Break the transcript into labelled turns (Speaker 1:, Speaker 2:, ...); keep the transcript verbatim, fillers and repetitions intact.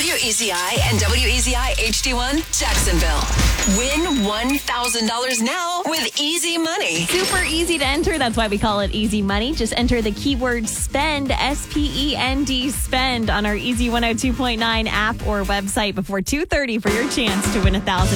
Speaker 1: W E Z I and W E Z I H D one Jacksonville. Win one thousand dollars now with Easy Money.
Speaker 2: Super easy to enter. That's why we call it Easy Money. Just enter the keyword SPEND, S P E N D, SPEND on our Easy one oh two point nine app or website before two thirty for your chance to win one thousand dollars.